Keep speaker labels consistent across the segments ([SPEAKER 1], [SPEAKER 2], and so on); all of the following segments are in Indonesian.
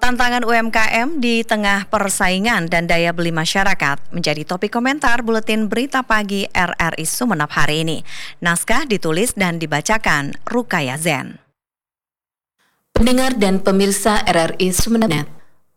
[SPEAKER 1] Tantangan UMKM di tengah persaingan dan daya beli masyarakat menjadi topik komentar Buletin Berita Pagi RRI Sumeneb hari ini. Naskah ditulis dan dibacakan Rukaya Zen.
[SPEAKER 2] Pendengar dan pemirsa RRI Sumeneb,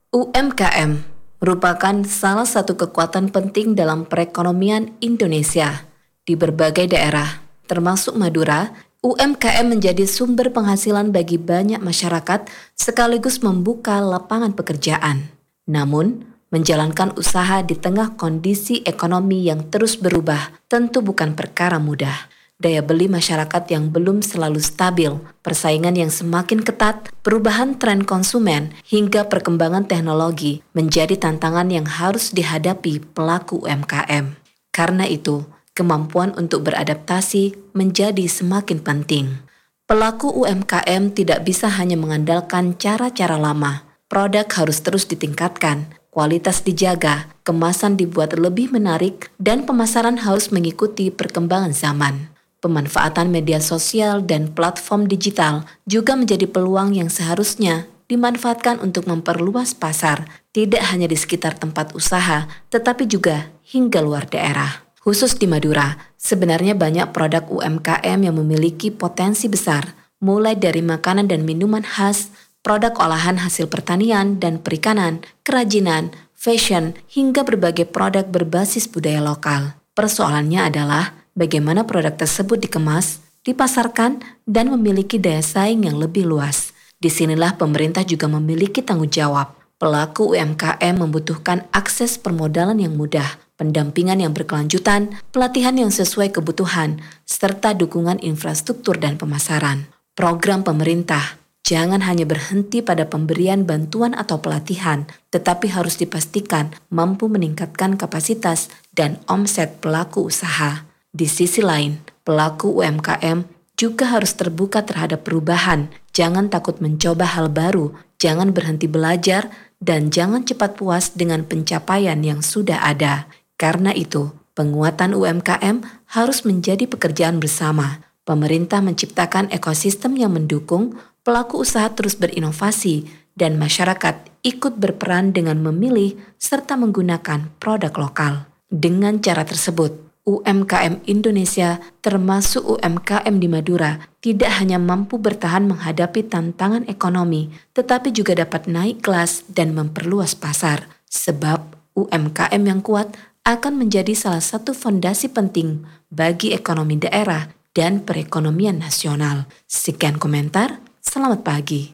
[SPEAKER 2] UMKM merupakan salah satu kekuatan penting dalam perekonomian Indonesia. Di berbagai daerah, termasuk Madura, UMKM menjadi sumber penghasilan bagi banyak masyarakat sekaligus membuka lapangan pekerjaan. Namun, menjalankan usaha di tengah kondisi ekonomi yang terus berubah tentu bukan perkara mudah. Daya beli masyarakat yang belum selalu stabil, persaingan yang semakin ketat, perubahan tren konsumen, hingga perkembangan teknologi menjadi tantangan yang harus dihadapi pelaku UMKM. Karena itu, kemampuan untuk beradaptasi menjadi semakin penting. Pelaku UMKM tidak bisa hanya mengandalkan cara-cara lama. Produk harus terus ditingkatkan, kualitas dijaga, kemasan dibuat lebih menarik, dan pemasaran harus mengikuti perkembangan zaman. Pemanfaatan media sosial dan platform digital juga menjadi peluang yang seharusnya dimanfaatkan untuk memperluas pasar, tidak hanya di sekitar tempat usaha, tetapi juga hingga luar daerah. Khusus di Madura, sebenarnya banyak produk UMKM yang memiliki potensi besar, mulai dari makanan dan minuman khas, produk olahan hasil pertanian dan perikanan, kerajinan, fashion, hingga berbagai produk berbasis budaya lokal. Persoalannya adalah bagaimana produk tersebut dikemas, dipasarkan, dan memiliki daya saing yang lebih luas. Disinilah pemerintah juga memiliki tanggung jawab. Pelaku UMKM membutuhkan akses permodalan yang mudah, pendampingan yang berkelanjutan, pelatihan yang sesuai kebutuhan, serta dukungan infrastruktur dan pemasaran. Program pemerintah jangan hanya berhenti pada pemberian bantuan atau pelatihan, tetapi harus dipastikan mampu meningkatkan kapasitas dan omset pelaku usaha. Di sisi lain, pelaku UMKM juga harus terbuka terhadap perubahan, jangan takut mencoba hal baru, jangan berhenti belajar, dan jangan cepat puas dengan pencapaian yang sudah ada. Karena itu, penguatan UMKM harus menjadi pekerjaan bersama. Pemerintah menciptakan ekosistem yang mendukung, pelaku usaha terus berinovasi, dan masyarakat ikut berperan dengan memilih serta menggunakan produk lokal. Dengan cara tersebut, UMKM Indonesia termasuk UMKM di Madura tidak hanya mampu bertahan menghadapi tantangan ekonomi, tetapi juga dapat naik kelas dan memperluas pasar. Sebab UMKM yang kuat akan menjadi salah satu fondasi penting bagi ekonomi daerah dan perekonomian nasional. Sekian komentar, selamat pagi.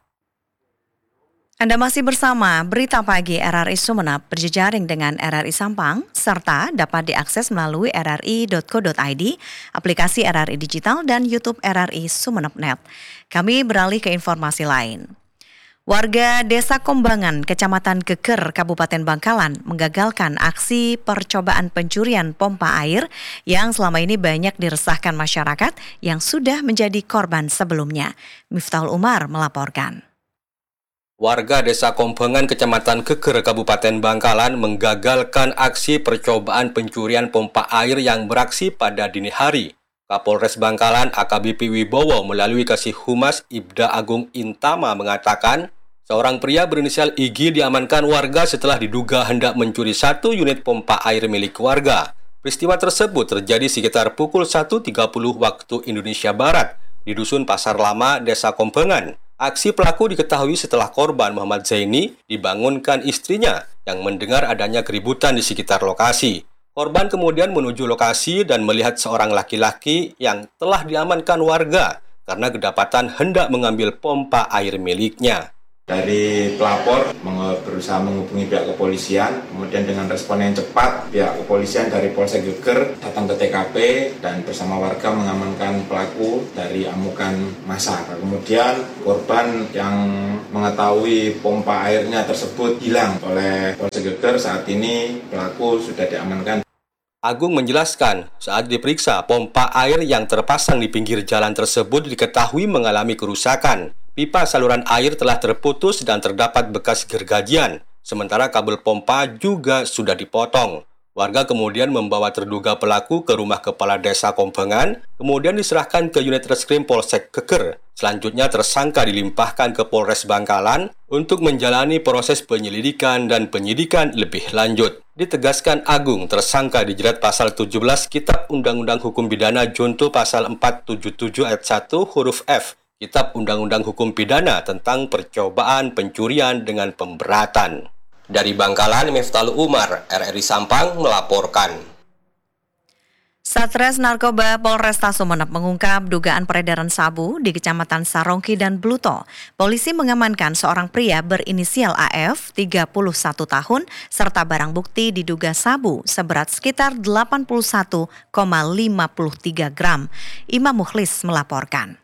[SPEAKER 1] Anda masih bersama Berita Pagi RRI Sumeneb berjejaring dengan RRI Sampang, serta dapat diakses melalui rri.co.id, aplikasi RRI Digital, dan YouTube RRI Sumeneb.net. Kami beralih ke informasi lain. Warga Desa Kombangan, Kecamatan Geger, Kabupaten Bangkalan menggagalkan aksi percobaan pencurian pompa air yang selama ini banyak diresahkan masyarakat yang sudah menjadi korban sebelumnya. Miftahul Umar melaporkan.
[SPEAKER 3] Warga Desa Kombangan, Kecamatan Geger, Kabupaten Bangkalan menggagalkan aksi percobaan pencurian pompa air yang beraksi pada dini hari. Kapolres Bangkalan AKBP Wibowo melalui Kasih Humas Ibda Agung Intama mengatakan, seorang pria berinisial IG diamankan warga setelah diduga hendak mencuri 1 unit pompa air milik warga. Peristiwa tersebut terjadi sekitar pukul 1.30 waktu Indonesia Barat di Dusun Pasar Lama, Desa Kombangan. Aksi pelaku diketahui setelah korban Muhammad Zaini dibangunkan istrinya yang mendengar adanya keributan di sekitar lokasi. Korban kemudian menuju lokasi dan melihat seorang laki-laki yang telah diamankan warga karena kedapatan hendak mengambil pompa air miliknya.
[SPEAKER 4] Dari pelapor berusaha menghubungi pihak kepolisian, kemudian dengan respon yang cepat, pihak kepolisian dari Polsek Geger datang ke TKP dan bersama warga mengamankan pelaku dari amukan massa. Kemudian korban yang mengetahui pompa airnya tersebut hilang oleh Polsek Geger, saat ini pelaku sudah diamankan.
[SPEAKER 3] Agung menjelaskan, saat diperiksa, pompa air yang terpasang di pinggir jalan tersebut diketahui mengalami kerusakan. Pipa saluran air telah terputus dan terdapat bekas gergajian, sementara kabel pompa juga sudah dipotong. Warga kemudian membawa terduga pelaku ke rumah kepala desa Kompengan, kemudian diserahkan ke unit reskrim Polsek Geger. Selanjutnya tersangka dilimpahkan ke Polres Bangkalan untuk menjalani proses penyelidikan dan penyidikan lebih lanjut. Ditegaskan Agung, tersangka dijerat pasal 17 Kitab Undang-Undang Hukum Pidana Junto pasal 477 ayat 1 huruf F, Kitab Undang-Undang Hukum Pidana tentang percobaan pencurian dengan pemberatan. Dari Bangkalan, Miftalu Umar, RRI Sampang melaporkan.
[SPEAKER 1] Satres Narkoba Polresta Sumeneb mengungkap dugaan peredaran sabu di Kecamatan Sarongki dan Bluto. Polisi mengamankan seorang pria berinisial AF, 31 tahun, serta barang bukti diduga sabu seberat sekitar 81,53 gram. Imam Mukhlis melaporkan.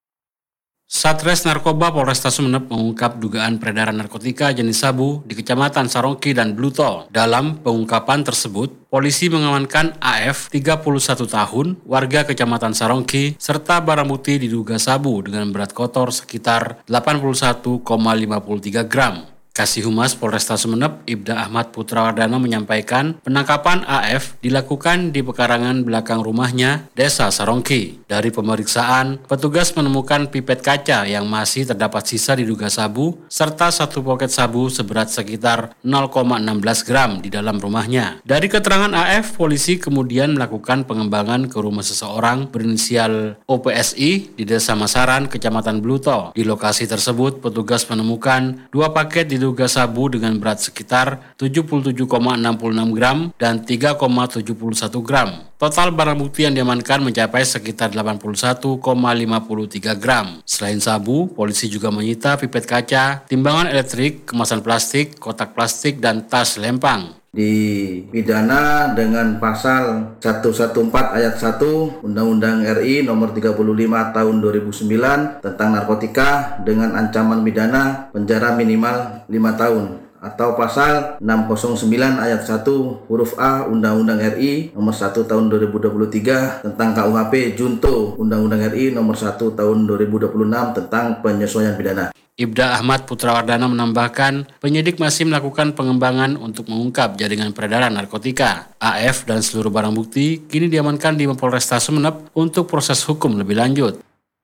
[SPEAKER 5] Satres Narkoba Polresta Sumeneb mengungkap dugaan peredaran narkotika jenis sabu di Kecamatan Sarongki dan Bluto. Dalam pengungkapan tersebut, polisi mengamankan AF 31 tahun, warga Kecamatan Sarongki, serta barang bukti diduga sabu dengan berat kotor sekitar 81,53 gram. Kasih Humas Polresta Sumeneb, Ibda Ahmad Putrawardana menyampaikan penangkapan AF dilakukan di pekarangan belakang rumahnya, Desa Sarongki. Dari pemeriksaan, petugas menemukan pipet kaca yang masih terdapat sisa diduga sabu, serta satu poket sabu seberat sekitar 0,16 gram di dalam rumahnya. Dari keterangan AF, polisi kemudian melakukan pengembangan ke rumah seseorang berinisial OPSI di Desa Masaran, Kecamatan Bluto. Di lokasi tersebut, petugas menemukan 2 paket diduga sabu dengan berat sekitar 77,66 gram dan 3,71 gram. Total barang bukti yang diamankan mencapai sekitar 81,53 gram. Selain sabu, polisi juga menyita pipet kaca, timbangan elektrik, kemasan plastik, kotak plastik, dan tas lempang.
[SPEAKER 6] Dipidana dengan pasal 114 ayat 1 Undang-Undang RI nomor 35 tahun 2009 tentang narkotika dengan ancaman pidana penjara minimal 5 tahun. Atau pasal 609 ayat 1 huruf A Undang-Undang RI nomor 1 tahun 2023 tentang KUHP junto Undang-Undang RI nomor 1 tahun 2026 tentang penyesuaian pidana.
[SPEAKER 5] Ibda Ahmad Putrawardana menambahkan, penyidik masih melakukan pengembangan untuk mengungkap jaringan peredaran narkotika. AF dan seluruh barang bukti kini diamankan di Polresta Sumeneb untuk proses hukum lebih lanjut.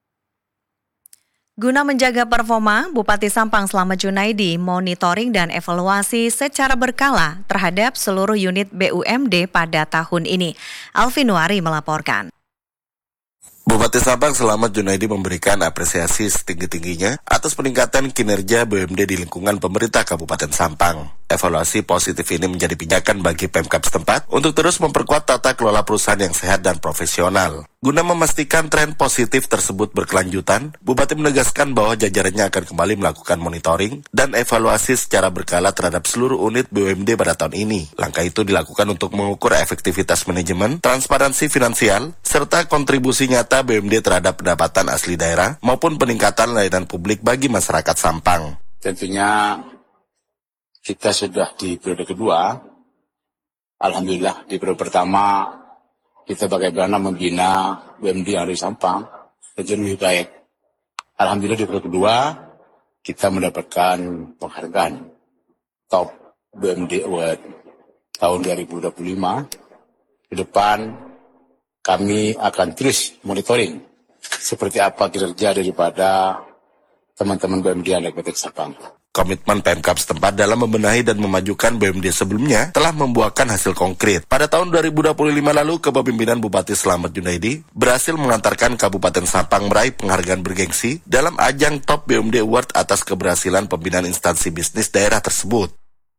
[SPEAKER 1] Guna menjaga performa, Bupati Sampang Slamet Junaidi monitoring dan evaluasi secara berkala terhadap seluruh unit BUMD pada tahun ini. Alvin Nuari melaporkan.
[SPEAKER 7] Bupati Sampang Slamet Junaidi memberikan apresiasi setinggi-tingginya atas peningkatan kinerja BUMD di lingkungan pemerintah Kabupaten Sampang. Evaluasi positif ini menjadi pijakan bagi Pemkab setempat untuk terus memperkuat tata kelola perusahaan yang sehat dan profesional. Guna memastikan tren positif tersebut berkelanjutan, Bupati menegaskan bahwa jajarannya akan kembali melakukan monitoring dan evaluasi secara berkala terhadap seluruh unit BUMD pada tahun ini. Langkah itu dilakukan untuk mengukur efektivitas manajemen, transparansi finansial, serta kontribusi nyata BUMD terhadap pendapatan asli daerah maupun peningkatan layanan publik bagi masyarakat Sampang.
[SPEAKER 8] Tentunya kita sudah di periode kedua. Alhamdulillah di periode pertama kita bagaimana membina BUMD yang ada di Sampang menjadi lebih baik. Alhamdulillah di periode kedua kita mendapatkan penghargaan Top BUMD Award tahun 2025. Di depan kami akan terus monitoring seperti apa kinerja daripada teman-teman BUMD yang ada di Kota Sampang.
[SPEAKER 7] Komitmen Pemkab setempat dalam membenahi dan memajukan BUMD sebelumnya telah membuahkan hasil konkret. Pada tahun 2025 lalu, kepemimpinan Bupati Slamet Junaidi berhasil mengantarkan Kabupaten Sampang meraih penghargaan bergengsi dalam ajang Top BUMD Award atas keberhasilan pembinaan instansi bisnis daerah tersebut.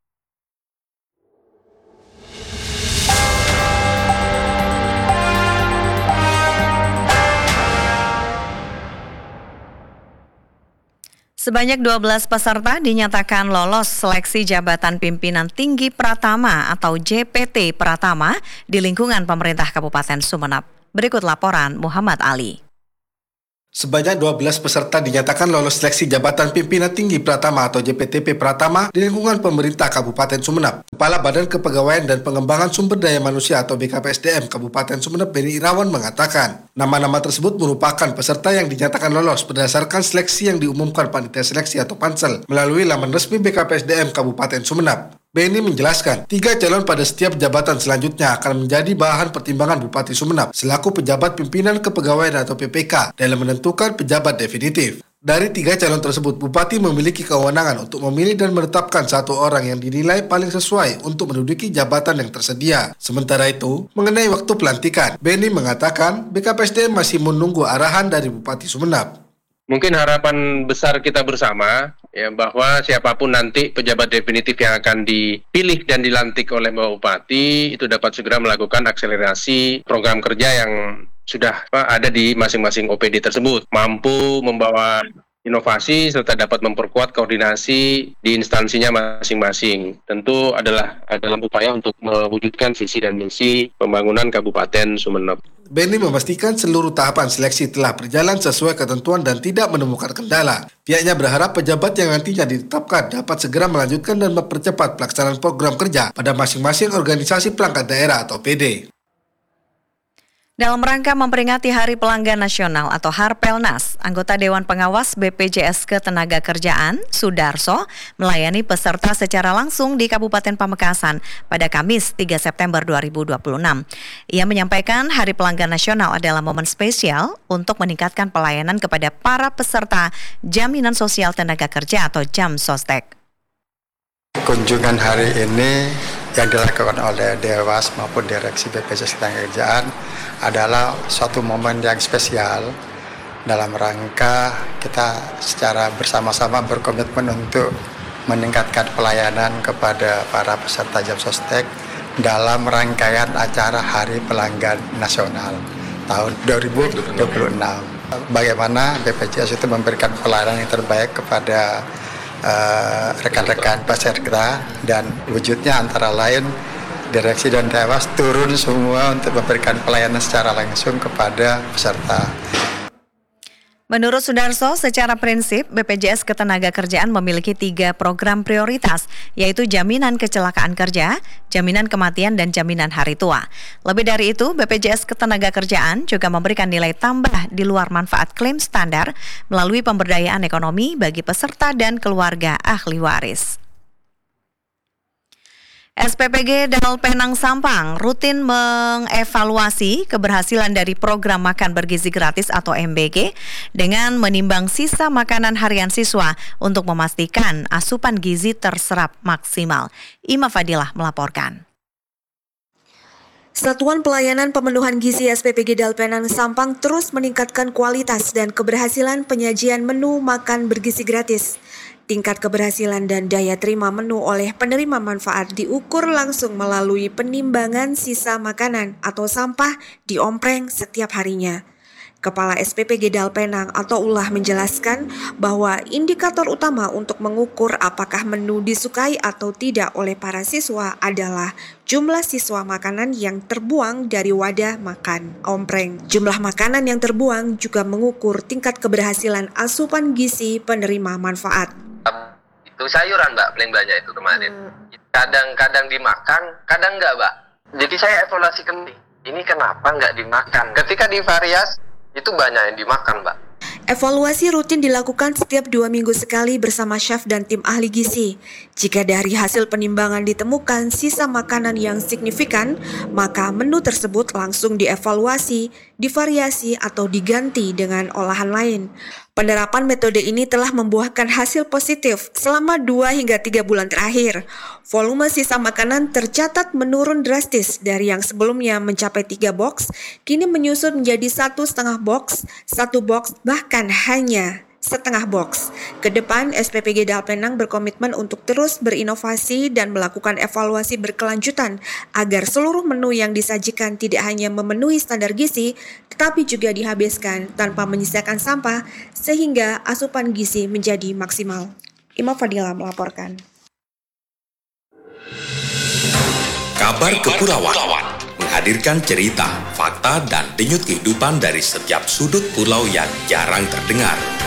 [SPEAKER 1] Sebanyak 12 peserta dinyatakan lolos seleksi jabatan pimpinan tinggi Pratama atau JPT Pratama di lingkungan pemerintah Kabupaten Sumeneb. Berikut laporan Muhammad Ali.
[SPEAKER 9] Sebanyak 12 peserta dinyatakan lolos seleksi jabatan pimpinan tinggi Pratama atau JPTP Pratama di lingkungan pemerintah Kabupaten Sumeneb. Kepala Badan Kepegawaian dan Pengembangan Sumber Daya Manusia atau BKPSDM Kabupaten Sumeneb, Beni Irawan mengatakan, nama-nama tersebut merupakan peserta yang dinyatakan lolos berdasarkan seleksi yang diumumkan Panitia Seleksi atau Pansel melalui laman resmi BKPSDM Kabupaten Sumeneb. Benny menjelaskan, 3 calon pada setiap jabatan selanjutnya akan menjadi bahan pertimbangan Bupati Sumeneb selaku pejabat pimpinan kepegawaian atau PPK dalam menentukan pejabat definitif. Dari 3 calon tersebut, Bupati memiliki kewenangan untuk memilih dan menetapkan satu orang yang dinilai paling sesuai untuk menduduki jabatan yang tersedia. Sementara itu, mengenai waktu pelantikan, Benny mengatakan BKPSDM masih menunggu arahan dari Bupati Sumeneb.
[SPEAKER 10] Mungkin harapan besar kita bersama ya bahwa siapapun nanti pejabat definitif yang akan dipilih dan dilantik oleh Bapak Bupati itu dapat segera melakukan akselerasi program kerja yang sudah ada di masing-masing OPD tersebut, mampu membawa inovasi serta dapat memperkuat koordinasi di instansinya masing-masing. Tentu adalah dalam upaya untuk mewujudkan visi dan misi pembangunan Kabupaten Sumeneb.
[SPEAKER 9] Benny memastikan seluruh tahapan seleksi telah berjalan sesuai ketentuan dan tidak menemukan kendala. Pihaknya berharap pejabat yang nantinya ditetapkan dapat segera melanjutkan dan mempercepat pelaksanaan program kerja pada masing-masing organisasi perangkat daerah atau PD.
[SPEAKER 1] Dalam rangka memperingati Hari Pelanggan Nasional atau Harpelnas, anggota Dewan Pengawas BPJS Ketenagakerjaan, Sudarso, melayani peserta secara langsung di Kabupaten Pamekasan pada Kamis 3 September 2026. Ia menyampaikan Hari Pelanggan Nasional adalah momen spesial untuk meningkatkan pelayanan kepada para peserta Jaminan Sosial Tenaga Kerja atau JAM-Sostek.
[SPEAKER 11] Kunjungan hari ini yang dilakukan oleh Dewas maupun Direksi BPJS Ketenagakerjaan adalah suatu momen yang spesial dalam rangka kita secara bersama-sama berkomitmen untuk meningkatkan pelayanan kepada para peserta JAM-Sostek dalam rangkaian acara Hari Pelanggan Nasional tahun 2026. Bagaimana BPJS itu memberikan pelayanan yang terbaik kepada rekan-rekan peserta, dan wujudnya antara lain Direksi dan Dewas turun semua untuk memberikan pelayanan secara langsung kepada peserta.
[SPEAKER 1] Menurut Sudarso, secara prinsip BPJS Ketenagakerjaan memiliki 3 program prioritas, yaitu jaminan kecelakaan kerja, jaminan kematian, dan jaminan hari tua. Lebih dari itu, BPJS Ketenagakerjaan juga memberikan nilai tambah di luar manfaat klaim standar melalui pemberdayaan ekonomi bagi peserta dan keluarga ahli waris. SPPG Dalpenang Sampang rutin mengevaluasi keberhasilan dari program makan bergizi gratis atau MBG dengan menimbang sisa makanan harian siswa untuk memastikan asupan gizi terserap maksimal. Ima Fadilah melaporkan.
[SPEAKER 12] Satuan Pelayanan Pemenuhan Gizi SPPG Dalpenang Sampang terus meningkatkan kualitas dan keberhasilan penyajian menu makan bergizi gratis. Tingkat keberhasilan dan daya terima menu oleh penerima manfaat diukur langsung melalui penimbangan sisa makanan atau sampah di ompreng setiap harinya. Kepala SPPG Dalpenang atau Ulah menjelaskan bahwa indikator utama untuk mengukur apakah menu disukai atau tidak oleh para siswa adalah jumlah siswa makanan yang terbuang dari wadah makan ompreng. Jumlah makanan yang terbuang juga mengukur tingkat keberhasilan asupan gizi penerima manfaat.
[SPEAKER 13] Itu sayuran Mbak, paling banyak itu kemarin. Kadang-kadang dimakan, kadang enggak Mbak. Jadi saya evaluasi ini kenapa enggak dimakan. Ketika divariasi, itu banyak yang dimakan Mbak.
[SPEAKER 12] Evaluasi rutin dilakukan setiap 2 minggu sekali bersama chef dan tim ahli gizi. Jika dari hasil penimbangan ditemukan sisa makanan yang signifikan, maka menu tersebut langsung dievaluasi, divariasi atau diganti dengan olahan lain. Penerapan metode ini telah membuahkan hasil positif selama 2 hingga 3 bulan terakhir. Volume sisa makanan tercatat menurun drastis dari yang sebelumnya mencapai 3 box, kini menyusut menjadi 1,5 box, 1 box, bahkan hanya setengah box. Kedepan, SPPG Dalpenang berkomitmen untuk terus berinovasi dan melakukan evaluasi berkelanjutan agar seluruh menu yang disajikan tidak hanya memenuhi standar gizi, tetapi juga dihabiskan tanpa menyisakan sampah sehingga asupan gizi menjadi maksimal. Ima Fadila melaporkan.
[SPEAKER 14] Kabar Kepulauan menghadirkan cerita, fakta, dan denyut kehidupan dari setiap sudut pulau yang jarang terdengar.